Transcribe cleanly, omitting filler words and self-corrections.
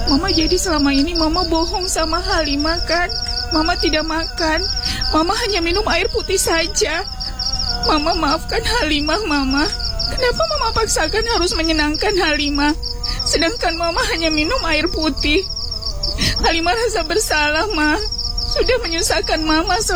Mama jadi selama ini Mama bohong sama Halimah kan? Mama tidak makan. Mama hanya minum air putih saja. Mama maafkan Halimah, Mama. Kenapa Mama paksakan harus menyenangkan Halimah? Sedangkan Mama hanya minum air putih. Halimah rasa bersalah, Ma. Sudah menyusahkan Mama